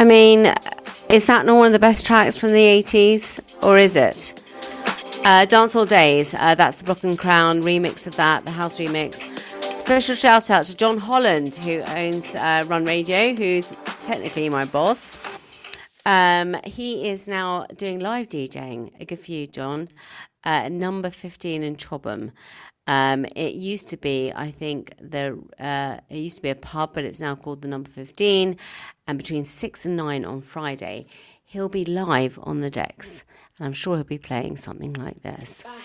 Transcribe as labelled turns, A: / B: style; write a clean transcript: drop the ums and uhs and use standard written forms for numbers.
A: I mean, is that not one of the best tracks from the 80s? Or is it? Dance All Days, that's the Block and Crown remix of that, the house remix. Special shout out to John Holland, who owns Run Radio, who's technically my boss. He is now doing live DJing. A good for you, John. Number 15 in Chobham. It used to be, I think, it used to be a pub, but it's now called the Number 15. And between 6 and 9 on Friday, he'll be live on the decks. And I'm sure he'll be playing something like this.